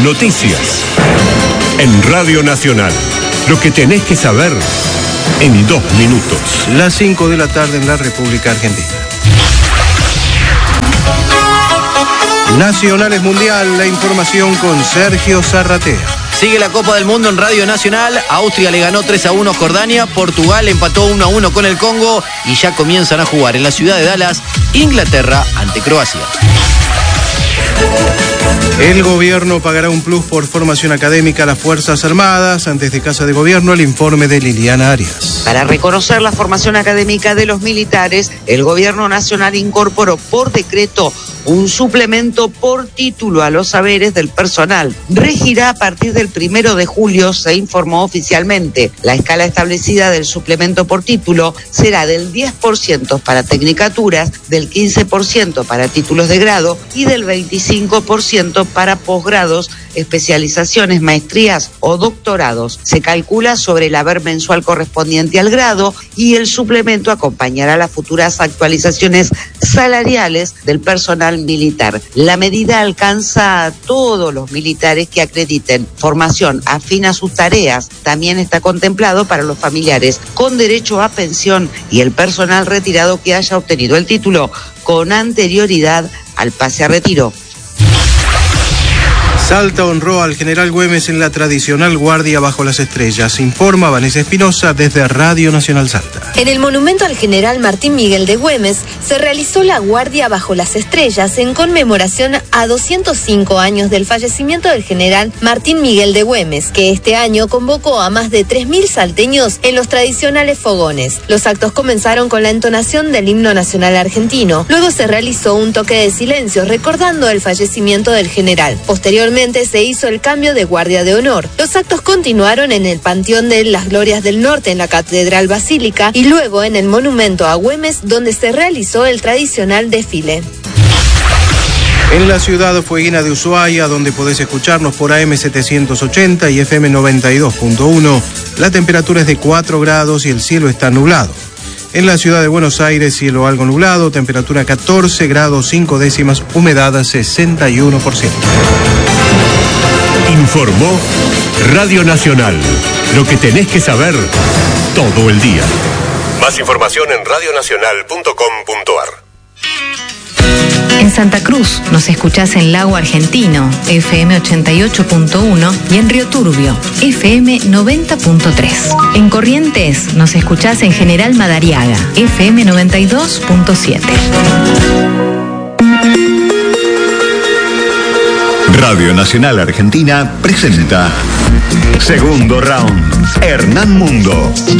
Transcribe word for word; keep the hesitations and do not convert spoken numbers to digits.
noticias. En Radio Nacional, lo que tenés que saber en dos minutos. Las cinco de la tarde en la República Argentina. Nacionales Mundial, la información con Sergio Zarratea. Sigue la Copa del Mundo en Radio Nacional. Austria le ganó tres a uno a Jordania. Portugal empató uno a uno con el Congo. Y ya comienzan a jugar en la ciudad de Dallas, Inglaterra ante Croacia. El gobierno pagará un plus por formación académica a las Fuerzas Armadas. Antes de Casa de Gobierno, el informe de Liliana Arias. Para reconocer la formación académica de los militares, el gobierno nacional incorporó por decreto un suplemento por título a los saberes del personal. Regirá a partir del primero de julio, se informó oficialmente. La escala establecida del suplemento por título será del diez por ciento para tecnicaturas, del quince por ciento para títulos de grado y del veinticinco por ciento para posgrados, especializaciones, maestrías o doctorados. Se calcula sobre el haber mensual correspondiente al grado y el suplemento acompañará las futuras actualizaciones salariales del personal militar. La medida alcanza a todos los militares que acrediten formación afín a sus tareas. También está contemplado para los familiares con derecho a pensión y el personal retirado que haya obtenido el título con anterioridad al pase a retiro. Salta honró al general Güemes en la tradicional guardia bajo las estrellas. Informa Vanessa Espinosa desde Radio Nacional Salta. En el monumento al general Martín Miguel de Güemes se realizó la guardia bajo las estrellas en conmemoración a doscientos cinco años del fallecimiento del general Martín Miguel de Güemes, que este año convocó a más de tres mil salteños en los tradicionales fogones. Los actos comenzaron con la entonación del himno nacional argentino. Luego se realizó un toque de silencio recordando el fallecimiento del general. Posteriormente se hizo el cambio de guardia de honor. Los actos continuaron en el Panteón de las Glorias del Norte en la Catedral Basílica y luego en el monumento a Güemes, donde se realizó el tradicional desfile. En la ciudad fueguina de Ushuaia, donde podés escucharnos por A M setecientos ochenta y F M noventa y dos punto uno, la temperatura es de cuatro grados y el cielo está nublado. En la ciudad de Buenos Aires, cielo algo nublado, temperatura catorce grados cinco décimas, humedad sesenta y uno por ciento. Informó Radio Nacional, lo que tenés que saber todo el día. Más información en radio nacional punto com punto a r. En Santa Cruz nos escuchás en Lago Argentino, F M ochenta y ocho punto uno, y en Río Turbio, F M noventa punto tres. En Corrientes nos escuchás en General Madariaga, F M noventa y dos punto siete. Radio Nacional Argentina presenta Segundo Round, Hernán Mundo.